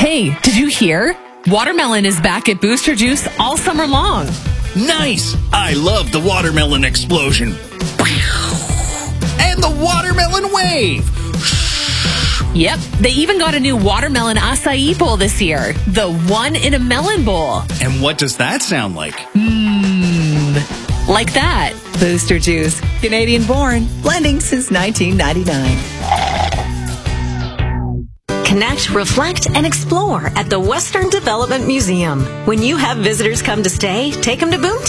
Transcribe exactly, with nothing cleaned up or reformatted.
Hey, did you hear? Watermelon is back at Booster Juice all summer long. Nice! I love the watermelon explosion. And the watermelon wave! Yep, they even got a new watermelon acai bowl this year. The one in a melon bowl. And what does that sound like? Mmm, like that. Booster Juice, Canadian born, blending since nineteen ninety-nine. Connect, reflect, and explore at the Western Development Museum. When you have visitors come to stay, take them to Boomtown.